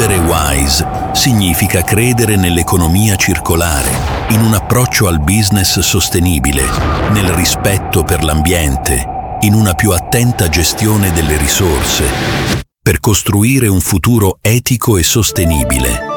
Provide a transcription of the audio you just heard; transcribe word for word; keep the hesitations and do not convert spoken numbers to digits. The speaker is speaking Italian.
Essere wise significa credere nell'economia circolare, in un approccio al business sostenibile, nel rispetto per l'ambiente, in una più attenta gestione delle risorse, per costruire un futuro etico e sostenibile.